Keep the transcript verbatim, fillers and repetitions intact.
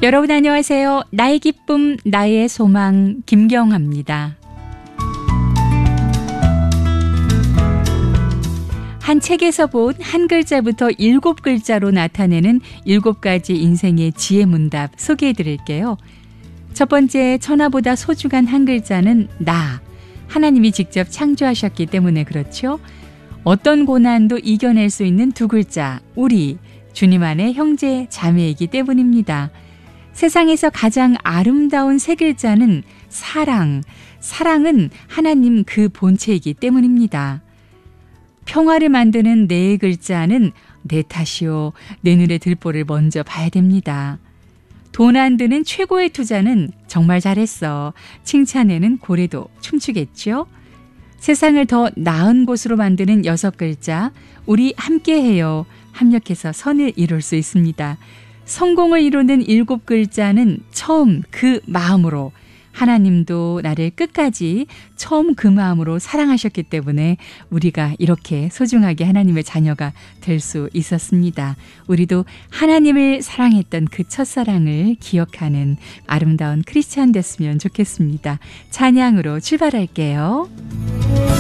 여러분 안녕하세요. 나의 기쁨, 나의 소망 김경아입니다. 한 책에서 본 한 글자부터 일곱 글자로 나타내는 일곱 가지 인생의 지혜 문답 소개해 드릴게요. 첫 번째, 천하보다 소중한 한 글자는 나. 하나님이 직접 창조하셨기 때문에 그렇죠. 어떤 고난도 이겨낼 수 있는 두 글자, 우리, 주님 안에 형제, 자매이기 때문입니다. 세상에서 가장 아름다운 세 글자는 사랑. 사랑은 하나님 그 본체이기 때문입니다. 평화를 만드는 네 글자는 내 탓이요. 내 눈에 들보를 먼저 봐야 됩니다. 돈 안 드는 최고의 투자는 정말 잘했어. 칭찬에는 고래도 춤추겠죠? 세상을 더 나은 곳으로 만드는 여섯 글자, 우리 함께해요. 합력해서 선을 이룰 수 있습니다. 성공을 이루는 일곱 글자는 처음 그 마음으로. 하나님도 나를 끝까지 처음 그 마음으로 사랑하셨기 때문에 우리가 이렇게 소중하게 하나님의 자녀가 될 수 있었습니다. 우리도 하나님을 사랑했던 그 첫사랑을 기억하는 아름다운 크리스찬 됐으면 좋겠습니다. 찬양으로 출발할게요.